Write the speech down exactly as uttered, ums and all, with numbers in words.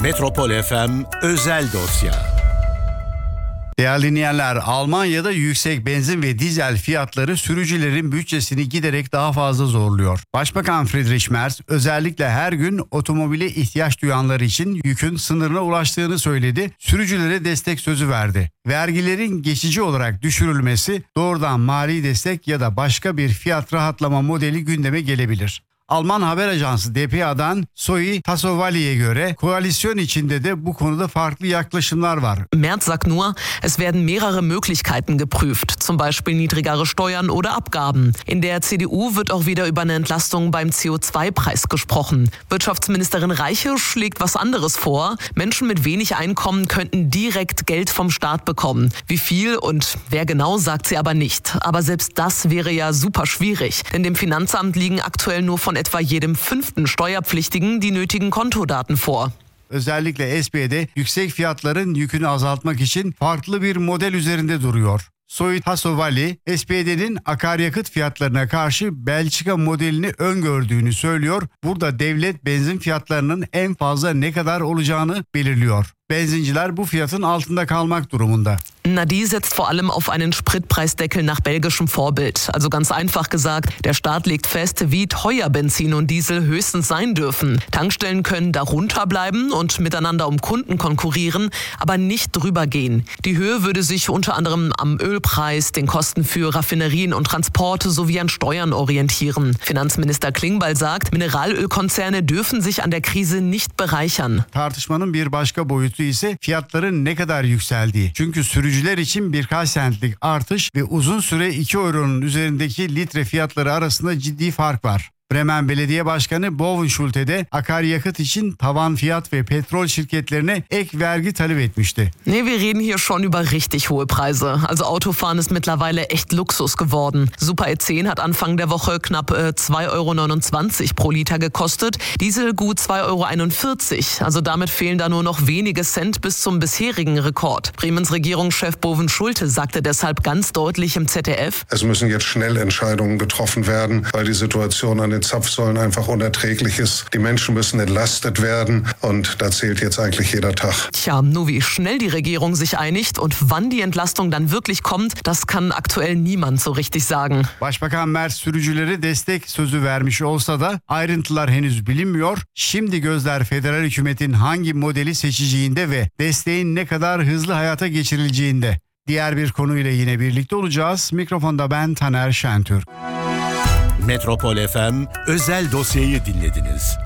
Metropol F M özel dosya. Değerli dinleyenler, Almanya'da yüksek benzin ve dizel fiyatları sürücülerin bütçesini giderek daha fazla zorluyor. Başbakan Friedrich Merz özellikle her gün otomobile ihtiyaç duyanlar için yükün sınırına ulaştığını söyledi, sürücülere destek sözü verdi. Vergilerin geçici olarak düşürülmesi, doğrudan mali destek ya da başka bir fiyat rahatlama modeli gündeme gelebilir. Alman haber ajansı D P A'dan Zoe Tassovali'ye göre koalisyon içinde de bu konuda farklı yaklaşımlar var. Merz sagt nur, es werden mehrere Möglichkeiten geprüft, zum Beispiel niedrigere Steuern oder Abgaben. In der C D U wird auch wieder über eine Entlastung beim C O zwei Preis gesprochen. Wirtschaftsministerin Reiche schlägt was anderes vor. Menschen mit wenig Einkommen könnten direkt Geld vom Staat bekommen. Wie viel und wer genau, sagt sie aber nicht. Aber selbst das wäre ja super schwierig, denn dem Finanzamt liegen aktuell nur von etwa jedem fünften Steuerpflichtigen die nötigen Kontodaten vor. Özellikle S P D yüksek fiyatların yükünü azaltmak için farklı bir model üzerinde duruyor. Zoe Tassovali, S P D'nin akaryakıt fiyatlarına karşı Belçika modelini öngördüğünü söylüyor. Burada devlet benzin fiyatlarının en fazla ne kadar olacağını belirliyor. Benzinciler bu fiyatın altında kalmak durumunda. Nadi setzt vor allem auf einen Spritpreisdeckel nach belgischem Vorbild. Also ganz einfach gesagt, der Staat legt fest, wie teuer Benzin und Diesel höchstens sein dürfen. Tankstellen können darunter bleiben und miteinander um Kunden konkurrieren, aber nicht drüber gehen. Die Höhe würde sich unter anderem am Ölpreis, den Kosten für Raffinerien und Transporte sowie an Steuern orientieren. Finanzminister Klingbeil sagt, Mineralölkonzerne dürfen sich an der Krise nicht bereichern. Tartışmanın bir başka boyutu ise fiyatların ne kadar yükseldiği. Çünkü sürücüler için birkaç centlik artış ve uzun süre iki euronun üzerindeki litre fiyatları arasında ciddi fark var. Bremen Belediye Başkanı Bovenschulte de akaryakıt için tavan fiyat ve petrol şirketlerine ek vergi talep etmişti. Nee, wir reden hier schon über richtig hohe Preise. Also Autofahren ist mittlerweile echt Luxus geworden. Super E zehn hat Anfang der Woche knapp äh, zwei Euro neunundzwanzig pro Liter gekostet, Diesel gut zwei Euro einundvierzig. Also damit fehlen da nur noch wenige Cent bis zum bisherigen Rekord. Bremens Regierungschef Bovenschulte sagte deshalb ganz deutlich im Z D F: Es müssen jetzt schnell Entscheidungen getroffen werden, weil die Situation an den Zapfsäulen einfach unerträglich ist. Die Menschen müssen entlastet werden und da zählt jetzt eigentlich jeder Tag. Tja, nur wie schnell die Regierung sich einigt und wann die Entlastung dann wirklich kommt, das kann aktuell niemand so richtig sagen. Başbakan Merz sürücülere destek sözü vermiş olsa da ayrıntılar henüz bilinmiyor. Şimdi gözler federal hükümetin hangi modeli seçeceğinde ve desteğin ne kadar hızlı hayata geçirileceğinde. Diğer bir konuyla yine birlikte olacağız. Mikrofonda ben Taner Şentürk. Metropol F M özel dosyayı dinlediniz.